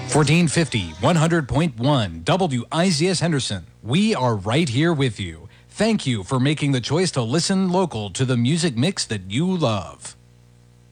1450, 100.1, WIZS Henderson. We are right here with you. Thank you for making the choice to listen local to the music mix that you love.